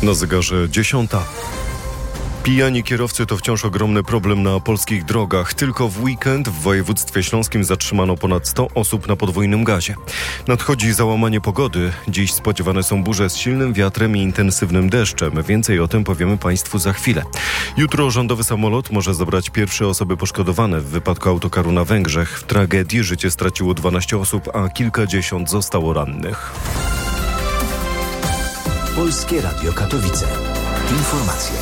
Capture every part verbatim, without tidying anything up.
Na zegarze dziesiąta. Pijani kierowcy to wciąż ogromny problem na polskich drogach. Tylko w weekend w województwie śląskim zatrzymano ponad sto osób na podwójnym gazie. Nadchodzi załamanie pogody. Dziś spodziewane są burze z silnym wiatrem i intensywnym deszczem. Więcej o tym powiemy Państwu za chwilę. Jutro rządowy samolot może zabrać pierwsze osoby poszkodowane w wypadku autokaru na Węgrzech. W tragedii życie straciło dwanaście osób, a kilkadziesiąt zostało rannych. Polskie Radio Katowice. Informacje.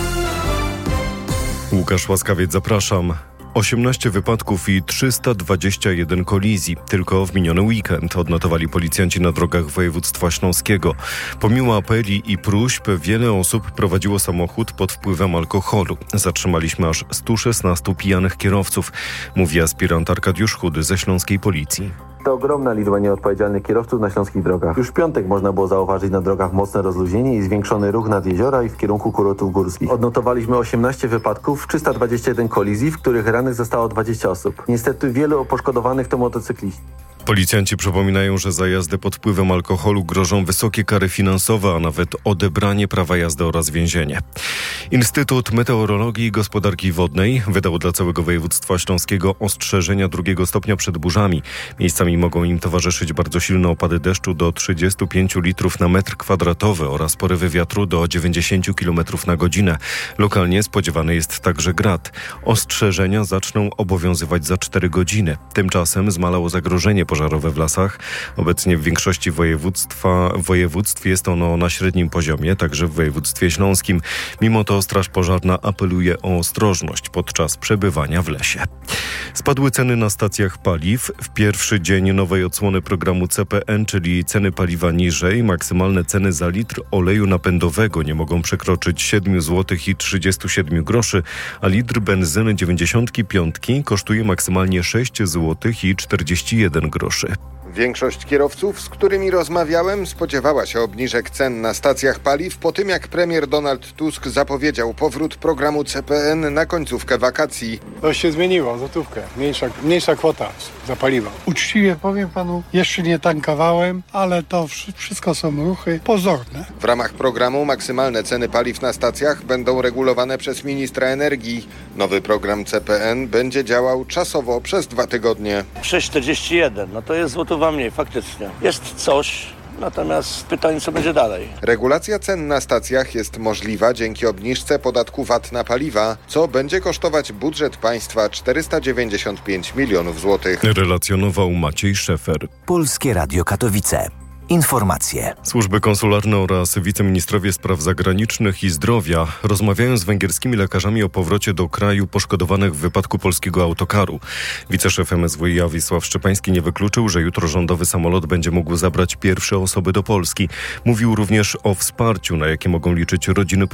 Łukasz Łaskawiec, zapraszam. osiemnaście wypadków i trzysta dwadzieścia jeden kolizji. Tylko w miniony weekend odnotowali policjanci na drogach województwa śląskiego. Pomimo apeli i próśb wiele osób prowadziło samochód pod wpływem alkoholu. Zatrzymaliśmy aż stu szesnastu pijanych kierowców, mówi aspirant Arkadiusz Chudy ze śląskiej policji. To ogromna liczba nieodpowiedzialnych kierowców na śląskich drogach. Już w piątek można było zauważyć na drogach mocne rozluźnienie i zwiększony ruch nad jeziora i w kierunku kurortów górskich. Odnotowaliśmy osiemnaście wypadków, trzysta dwadzieścia jeden kolizji, w których rannych zostało dwadzieścia osób. Niestety wielu poszkodowanych to motocykliści. Policjanci przypominają, że za jazdę pod wpływem alkoholu grożą wysokie kary finansowe, a nawet odebranie prawa jazdy oraz więzienie. Instytut Meteorologii i Gospodarki Wodnej wydał dla całego województwa śląskiego ostrzeżenia drugiego stopnia przed burzami. Miejscami mogą im towarzyszyć bardzo silne opady deszczu do trzydziestu pięciu litrów na metr kwadratowy oraz porywy wiatru do dziewięćdziesięciu kilometrów na godzinę. Lokalnie spodziewany jest także grad. Ostrzeżenia zaczną obowiązywać za cztery godziny. Tymczasem zmalało zagrożenie pożarowe w lasach. Obecnie w większości województwa, województw jest ono na średnim poziomie, także w województwie śląskim. Mimo to Straż Pożarna apeluje o ostrożność podczas przebywania w lesie. Spadły ceny na stacjach paliw. W pierwszy dzień nowej odsłony programu C P N, czyli ceny paliwa niżej, maksymalne ceny za litr oleju napędowego nie mogą przekroczyć siedem złotych i trzydzieści siedem groszy, a litr benzyny dziewięćdziesiąt pięć kosztuje maksymalnie sześć złotych i czterdzieści jeden groszy. Większość kierowców, z którymi rozmawiałem, spodziewała się obniżek cen na stacjach paliw po tym, jak premier Donald Tusk zapowiedział powrót programu C P N na końcówkę wakacji. To się zmieniło, złotówkę, mniejsza, mniejsza kwota za paliwo. Uczciwie powiem panu, jeszcze nie tankowałem, ale to wszystko są ruchy pozorne. W ramach programu maksymalne ceny paliw na stacjach będą regulowane przez ministra energii. Nowy program C P N będzie działał czasowo przez dwa tygodnie. sześć czterdzieści jeden, no to jest złotówka mniej, faktycznie. Jest coś, natomiast pytanie, co będzie dalej. Regulacja cen na stacjach jest możliwa dzięki obniżce podatku V A T na paliwa, co będzie kosztować budżet państwa czterysta dziewięćdziesiąt pięć milionów złotych. Relacjonował Maciej Szefer. Polskie Radio Katowice. Informacje. Służby konsularne oraz wiceministrowie spraw zagranicznych i zdrowia rozmawiają z węgierskimi lekarzami o powrocie do kraju poszkodowanych w wypadku polskiego autokaru. Wiceszef M S W i Wisław Szczepański nie wykluczył, że jutro rządowy samolot będzie mógł zabrać pierwsze osoby do Polski. Mówił również o wsparciu, na jakie mogą liczyć rodziny